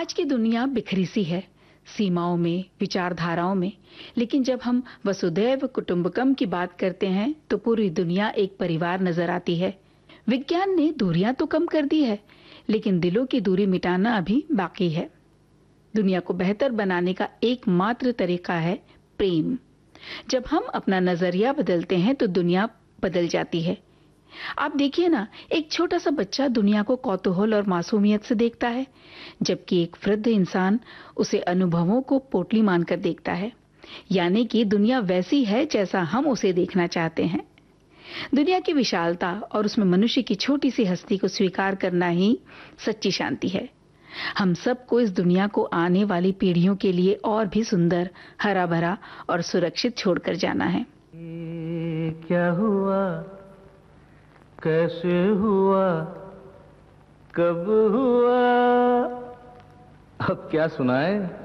आज की दुनिया बिखरी सी है, सीमाओं में, विचारधाराओं में। लेकिन जब हम वसुधैव कुटुंबकम की बात करते हैं तो पूरी दुनिया एक परिवार नजर आती है। विज्ञान ने दूरियां तो कम कर दी है, लेकिन दिलों की दूरी मिटाना अभी बाकी है। दुनिया को बेहतर बनाने का एकमात्र तरीका है प्रेम। जब हम अपना नजरिया बदलते हैं तो दुनिया बदल जाती है। आप देखिए ना, एक छोटा सा बच्चा दुनिया को कौतूहल और मासूमियत से देखता है, जबकि एक वृद्ध इंसान उसे अनुभवों को पोटली मानकर देखता है। यानी कि दुनिया वैसी है जैसा हम उसे देखना चाहते हैं। दुनिया की विशालता और उसमें मनुष्य की छोटी सी हस्ती को स्वीकार करना ही सच्ची शांति है। हम सबको इस दुनिया को आने वाली पीढ़ियों के लिए और भी सुंदर, हरा भरा और सुरक्षित छोड़कर जाना है। क्या हुआ, कैसे हुआ, कब हुआ, अब क्या सुनाए।